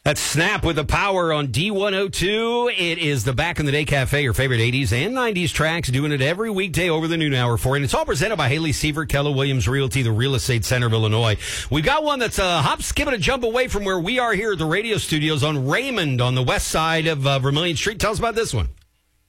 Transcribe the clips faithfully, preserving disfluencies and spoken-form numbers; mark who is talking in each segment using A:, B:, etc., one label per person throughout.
A: That's Snap with the Power on D one oh two. It is the Back in the Day Cafe, your favorite eighties and nineties tracks, doing it every weekday over the noon hour for you. And it's all presented by Haley Sievert, Keller Williams Realty, the Real Estate Center of Illinois. We've got one that's a hop, skip, and a jump away from where we are here at the radio studios on Raymond on the west side of uh, Vermilion Street. Tell us about this one.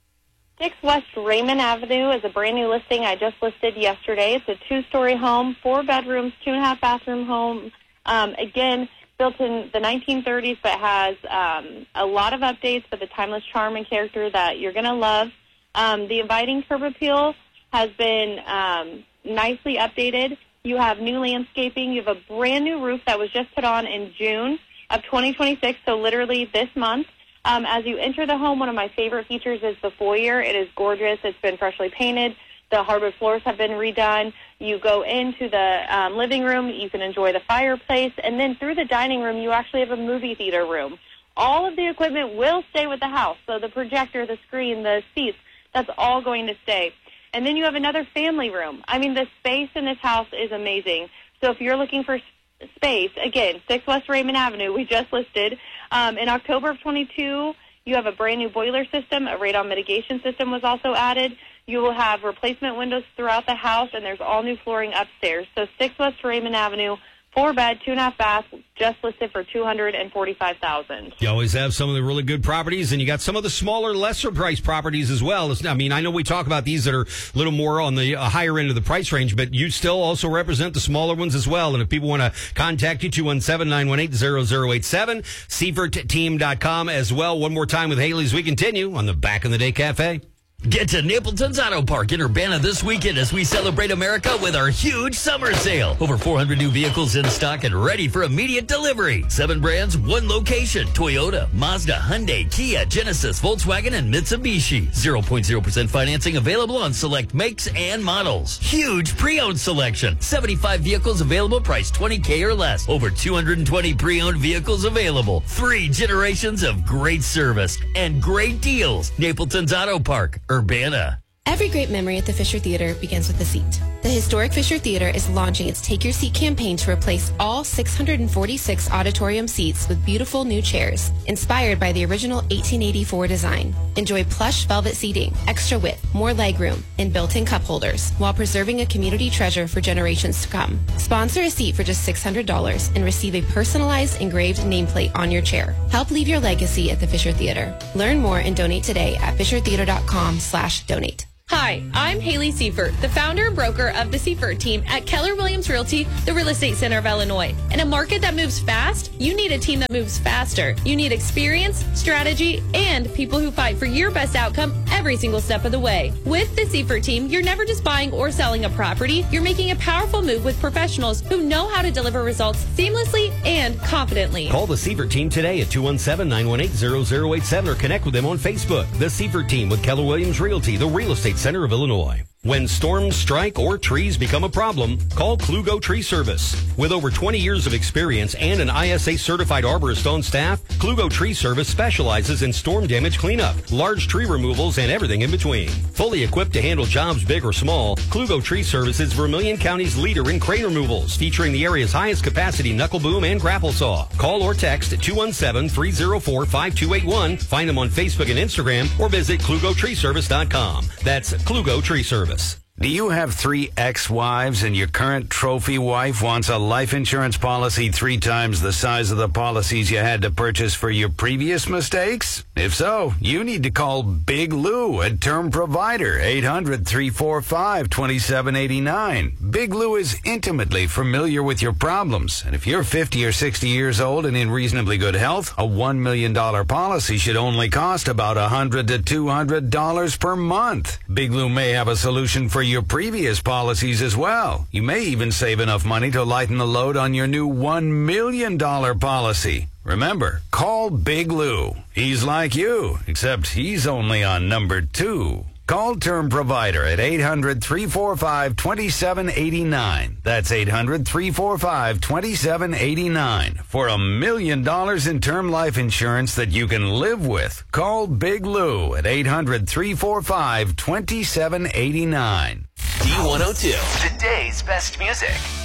B: six West Raymond Avenue is a brand new listing I just listed yesterday. It's a two-story home, four bedrooms, two-and-a-half bathroom home. Um, again, built in the nineteen thirties, but has um, a lot of updates, but the timeless charm and character that you're going to love. Um, the inviting curb appeal has been um, nicely updated. You have new landscaping. You have a brand new roof that was just put on in June of twenty twenty-six, so literally this month. Um, as you enter the home, one of my favorite features is the foyer. It is gorgeous. It's been freshly painted. The hardwood floors have been redone. You go into the um, living room. You can enjoy the fireplace. And then through the dining room, you actually have a movie theater room. All of the equipment will stay with the house. So the projector, the screen, the seats, that's all going to stay. And then you have another family room. I mean, the space in this house is amazing. So if you're looking for space, again, six West Raymond Avenue, we just listed. Um, in October of twenty-two, you have a brand new boiler system. A radon mitigation system was also added. You will have replacement windows throughout the house, and there's all new flooring upstairs. So six West Raymond Avenue, four bed, two and a half bath, just listed for two hundred forty-five thousand dollars.
A: You always have some of the really good properties, and you got some of the smaller, lesser price properties as well. I mean, I know we talk about these that are a little more on the uh, higher end of the price range, but you still also represent the smaller ones as well. And if people want to contact you, two one seven, nine one eight, zero zero eight seven, sievert team dot com as well. One more time with Haley as we continue on the Back in the Day Cafe.
C: Get to Napleton's Auto Park in Urbana this weekend as we celebrate America with our huge summer sale. Over four hundred new vehicles in stock and ready for immediate delivery. Seven brands, one location. Toyota, Mazda, Hyundai, Kia, Genesis, Volkswagen, and Mitsubishi. zero point zero percent financing available on select makes and models. Huge pre-owned selection. seventy-five vehicles available, priced twenty thousand dollars or less. Over two hundred twenty pre-owned vehicles available. Three generations of great service and great deals. Napleton's Auto Park, Urbana.
D: Every great memory at the Fisher Theater begins with a seat. The historic Fisher Theater is launching its Take Your Seat campaign to replace all six hundred forty-six auditorium seats with beautiful new chairs, inspired by the original eighteen eighty-four design. Enjoy plush velvet seating, extra width, more legroom, and built-in cup holders, while preserving a community treasure for generations to come. Sponsor a seat for just six hundred dollars and receive a personalized engraved nameplate on your chair. Help leave your legacy at the Fisher Theater. Learn more and donate today at fisher theater dot com slash donate.
E: Hi, I'm Haley Sievert, the founder and broker of the Sievert team at Keller Williams Realty, the Real Estate Center of Illinois. In a market that moves fast, you need a team that moves faster. You need experience, strategy, and people who fight for your best outcome every single step of the way. With the Sievert team, you're never just buying or selling a property. You're making a powerful move with professionals who know how to deliver results seamlessly and confidently.
A: Call the Sievert team today at two one seven, nine one eight, zero zero eight seven or connect with them on Facebook. The Sievert team with Keller Williams Realty, the Real Estate Center of Illinois. When storms strike or trees become a problem, call Klugo Tree Service. With over twenty years of experience and an I S A certified arborist on staff, Klugo Tree Service specializes in storm damage cleanup, large tree removals, and everything in between. Fully equipped to handle jobs big or small, Klugo Tree Service is Vermilion County's leader in crane removals, featuring the area's highest capacity knuckle boom and grapple saw. Call or text at two one seven, three zero four, five two eight one. Find them on Facebook and Instagram or visit klugo tree service dot com. That's Klugo Tree Service.
F: Do you have three ex-wives and your current trophy wife wants a life insurance policy three times the size of the policies you had to purchase for your previous mistakes? If so, you need to call Big Lou at Term Provider, eight hundred, three four five, two seven eight nine. Big Lou is intimately familiar with your problems, and if you're fifty or sixty years old and in reasonably good health, a one million dollars policy should only cost about one hundred to two hundred dollars per month. Big Lou may have a solution for your previous policies as well. You may even save enough money to lighten the load on your new one million dollars policy. Remember, call Big Lou. He's like you, except he's only on number two. Call Term Provider at eight hundred, three four five, two seven eight nine. That's eight hundred, three four five, two seven eight nine. For a million dollars in term life insurance that you can live with. Call Big Lou at eight hundred, three four five, two seven eight nine.
G: D one oh two, today's best music.